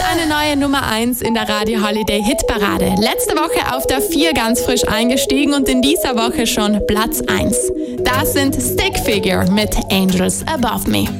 eine neue Nummer 1 in der Radio Holiday Hitparade. Letzte Woche auf der 4 ganz frisch eingestiegen und in dieser Woche schon Platz 1. Das sind Stick Figure mit Angels Above Me.